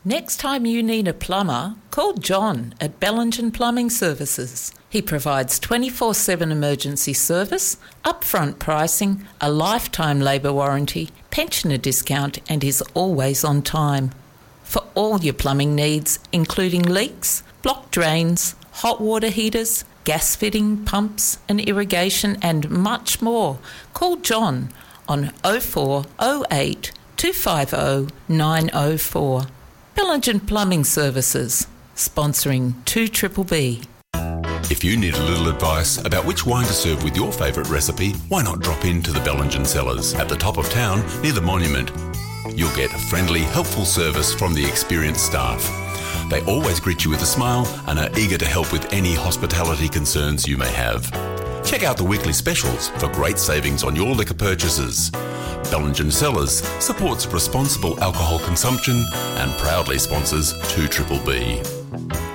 Next time you need a plumber, call John at Bellingen Plumbing Services. He provides 24/7 emergency service, upfront pricing, a lifetime labour warranty, pensioner discount, and is always on time. For all your plumbing needs, including leaks, blocked drains, hot water heaters, gas fitting, pumps and irrigation, and much more, call John on 0408 250 904. Bellingen Plumbing Services, sponsoring 2BBB. If you need a little advice about which wine to serve with your favourite recipe, why not drop into the Bellingen Cellars at the top of town near the monument. You'll get friendly, helpful service from the experienced staff. They always greet you with a smile and are eager to help with any hospitality concerns you may have. Check out the weekly specials for great savings on your liquor purchases. Bellingen Cellars supports responsible alcohol consumption and proudly sponsors 2BBB.